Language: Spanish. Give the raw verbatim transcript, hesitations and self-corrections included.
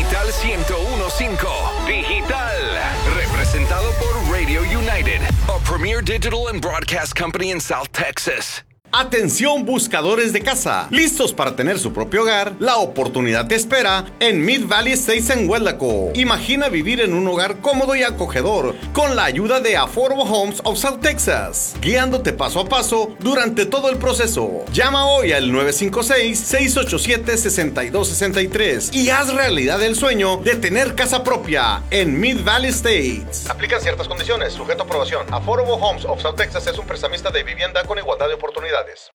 Digital ciento uno punto cinco. Digital. Representado por Radio United, a premier digital and broadcast company in South Texas. Atención buscadores de casa, listos para tener su propio hogar. La oportunidad te espera en Mid Valley Estates en Huelaco. Imagina vivir en un hogar cómodo y acogedor con la ayuda de Affordable Homes of South Texas, guiándote paso a paso durante todo el proceso. Llama hoy al nueve cinco seis, seis ocho siete, seis dos seis tres y haz realidad el sueño de tener casa propia en Mid Valley Estates. Aplican ciertas condiciones, sujeto a aprobación. Affordable Homes of South Texas es un prestamista de vivienda con igualdad de oportunidades.